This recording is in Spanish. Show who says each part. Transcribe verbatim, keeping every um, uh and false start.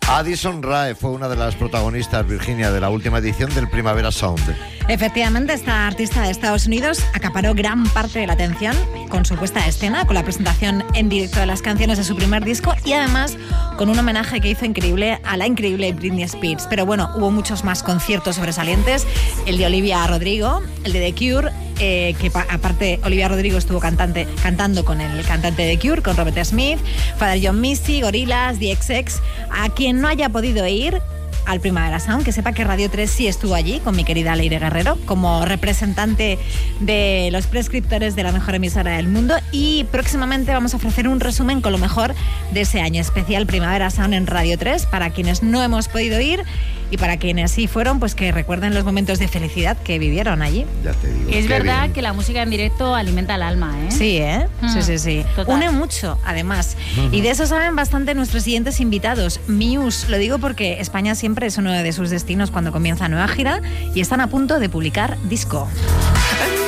Speaker 1: Addison Rae fue una de las protagonistas, Virginia, de la última edición del Primavera Sound.
Speaker 2: Efectivamente, esta artista de Estados Unidos acaparó gran parte de la atención con su puesta a escena, con la presentación en directo de las canciones de su primer disco y además con un homenaje que hizo increíble a la increíble Britney Spears. Pero bueno, hubo muchos más conciertos sobresalientes, el de Olivia Rodrigo, el de The Cure, eh, que pa- aparte Olivia Rodrigo estuvo cantante, cantando con el cantante de The Cure, con Robert Smith, Father John Misty, Gorillaz, The X X. A quien no haya podido ir al Primavera Sound, que sepa que Radio tres sí estuvo allí con mi querida Leire Guerrero como representante de los prescriptores de la mejor emisora del mundo, y próximamente vamos a ofrecer un resumen con lo mejor de ese año especial Primavera Sound en Radio tres para quienes no hemos podido ir y para quienes sí fueron, pues que recuerden los momentos de felicidad que vivieron allí.
Speaker 1: Ya te digo.
Speaker 3: Es
Speaker 1: qué
Speaker 3: verdad
Speaker 1: bien.
Speaker 3: que la música en directo alimenta el alma, ¿eh?
Speaker 2: Sí, ¿eh?
Speaker 3: Mm,
Speaker 2: Sí, sí, sí.
Speaker 3: total.
Speaker 2: Une mucho, además.
Speaker 1: Ujú.
Speaker 2: Y de eso saben bastante nuestros siguientes invitados. Muse, lo digo porque España siempre es uno de sus destinos cuando comienza nueva gira y están a punto de publicar disco.